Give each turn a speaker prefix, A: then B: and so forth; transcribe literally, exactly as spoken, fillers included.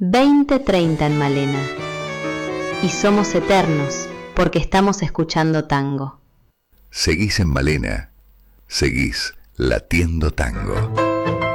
A: veinte treinta en Malena. Y somos eternos porque estamos escuchando tango.
B: Seguís en Malena, seguís latiendo tango.